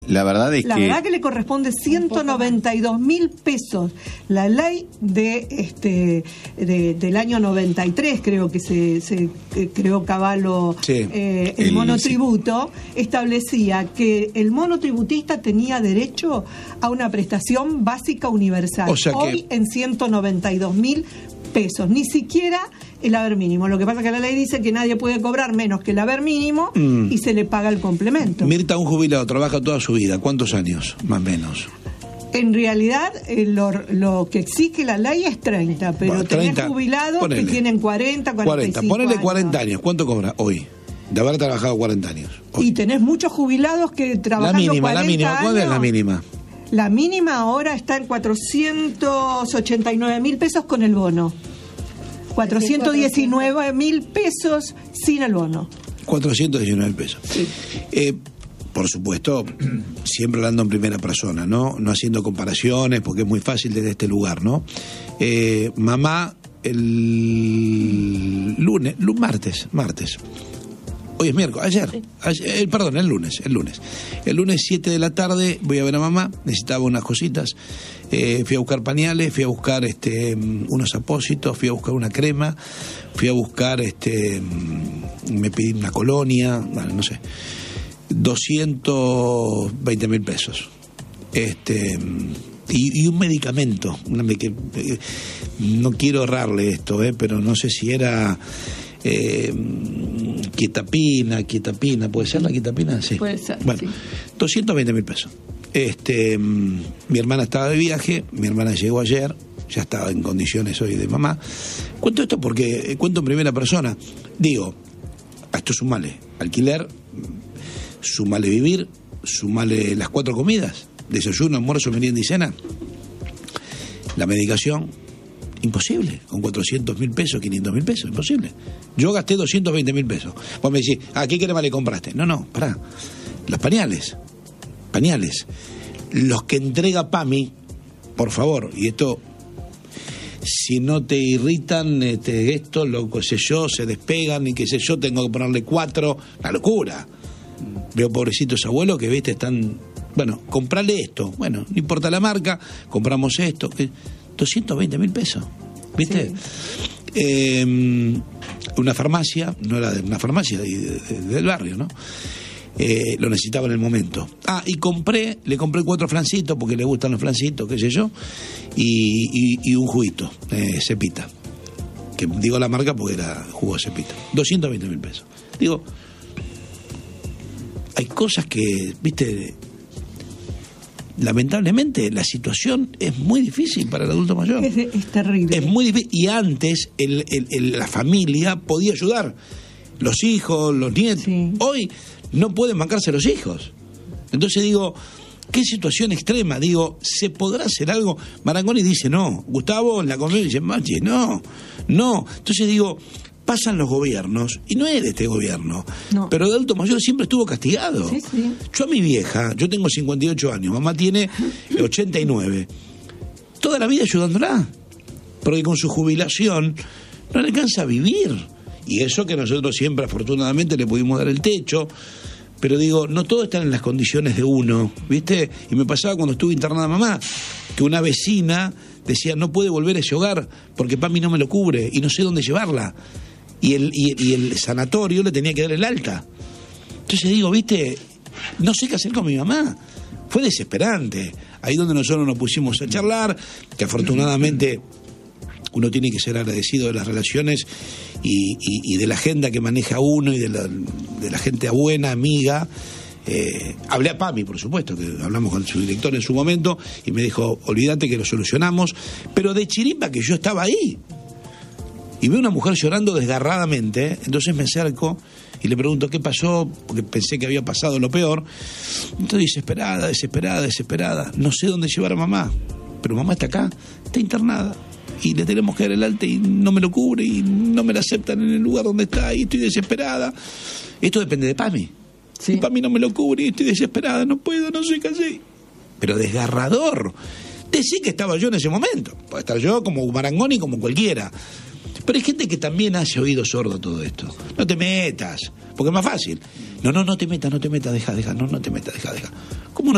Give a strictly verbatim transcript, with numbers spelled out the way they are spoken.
La verdad es la que... La verdad que le corresponde ciento noventa y dos mil pesos. La ley de este de, del año noventa y tres, creo que se, se creó Cavallo, sí, eh, el, el monotributo, sí. establecía que el monotributista tenía derecho a una prestación básica universal. O sea Hoy que... en ciento noventa y dos mil pesos, ni siquiera el haber mínimo. Lo que pasa es que la ley dice que nadie puede cobrar menos que el haber mínimo mm. y se le paga el complemento. Mirta, un jubilado, trabaja toda su vida. ¿Cuántos años, más o menos? En realidad, eh, lo, lo que exige la ley es treinta, pero bueno, treinta, tenés jubilados ponele, que tienen cuarenta, cuarenta y cinco ponele años. cuarenta años. ¿Cuánto cobra hoy? De haber trabajado cuarenta años. Hoy. Y tenés muchos jubilados que trabajando la mínima, cuarenta la mínima. ¿Cuál años, es la mínima? La mínima ahora está en cuatrocientos ochenta y nueve mil pesos con el bono. cuatrocientos diecinueve mil pesos sin el bono. cuatrocientos diecinueve mil pesos. Sí. Eh, por supuesto, siempre hablando en primera persona, ¿no? No haciendo comparaciones, porque es muy fácil desde este lugar, ¿no? Eh, mamá, el lunes, lunes, martes, martes. Hoy es miércoles, ayer, sí. ayer, perdón, el lunes, el lunes. El lunes siete de la tarde voy a ver a mamá, necesitaba unas cositas, eh, fui a buscar pañales, fui a buscar este unos apósitos, fui a buscar una crema, fui a buscar, este me pedí una colonia, bueno, no sé, doscientos veinte mil pesos. Este... Y, y un medicamento, una, que, eh, no quiero errarle esto, eh, pero no sé si era... Eh, Quietapina, Quietapina, ¿puede ser la Quietapina? Sí. Puede ser, bueno, sí. doscientos veinte mil pesos. Este, mi hermana estaba de viaje, mi hermana llegó ayer, ya estaba en condiciones hoy de mamá. Cuento esto porque cuento en primera persona. Digo, a esto sumale alquiler, sumale vivir, sumale las cuatro comidas, desayuno, almuerzo, merienda y cena, la medicación. Imposible, con cuatrocientos mil pesos, quinientos mil pesos, imposible. Yo gasté doscientos veinte mil pesos. Vos me decís, ¿a qué crema le compraste? No, no, pará. Los pañales, pañales. Los que entrega PAMI, por favor, y esto, si no te irritan, este, esto, lo que sé yo, se despegan y qué sé yo, tengo que ponerle cuatro, la locura. Veo pobrecitos abuelos que, viste, están, bueno, comprale esto, bueno, no importa la marca, compramos esto, que doscientos veinte mil pesos, ¿viste? Sí. Eh, una farmacia, no era de una farmacia de, de, de, del barrio, ¿no? Eh, lo necesitaba en el momento. Ah, y compré, le compré cuatro flancitos porque le gustan los flancitos, qué sé yo, y, y, y un juguito, eh, Cepita, que digo la marca porque era jugo de Cepita, doscientos veinte mil pesos. Digo, hay cosas que, ¿viste? Lamentablemente la situación es muy difícil para el adulto mayor. Es, es terrible. Es muy difícil. Y antes el, el, el, la familia podía ayudar. Los hijos, los nietos. Sí. Hoy no pueden bancarse los hijos. Entonces digo, qué situación extrema. Digo, ¿se podrá hacer algo? Marangoni dice no. Gustavo en la conferencia dice, Machi, no, no. Entonces digo, pasan los gobiernos, y no es de este gobierno, no. Pero el adulto mayor siempre estuvo castigado. Sí, sí. Yo a mi vieja, yo tengo cincuenta y ocho años, mamá tiene ochenta y nueve, toda la vida ayudándola, porque con su jubilación no le alcanza a vivir, y eso que nosotros siempre afortunadamente le pudimos dar el techo, pero digo, no todo está en las condiciones de uno, ¿viste? Y me pasaba cuando estuve internada mamá, que una vecina decía, no puede volver a ese hogar, porque papi no me lo cubre, y no sé dónde llevarla. Y el, y, y el sanatorio le tenía que dar el alta. Entonces digo, viste, no sé qué hacer con mi mamá. Fue desesperante. Ahí donde nosotros nos pusimos a charlar, que afortunadamente uno tiene que ser agradecido de las relaciones y, y, y de la agenda que maneja uno y de la, de la gente buena, amiga. Eh, hablé a PAMI, por supuesto, que hablamos con su director en su momento y me dijo, olvídate que lo solucionamos, pero de chiripa que yo estaba ahí. Y veo una mujer llorando desgarradamente, ¿eh? Entonces me acerco y le pregunto qué pasó, porque pensé que había pasado lo peor. Entonces desesperada, desesperada, desesperada. No sé dónde llevar a mamá, pero mamá está acá, está internada. Y le tenemos que dar el alta y no me lo cubre y no me la aceptan en el lugar donde está y estoy desesperada. Esto depende de PAMI. Sí. Y PAMI no me lo cubre y estoy desesperada, no puedo, no sé qué hacer. Pero desgarrador. Decí que estaba yo en ese momento. Puede estar yo como Marangoni, como cualquiera. Pero hay gente que también hace oído sordo todo esto. No te metas, porque es más fácil. No, no, no te metas, no te metas, deja, deja, no, no te metas, deja, deja.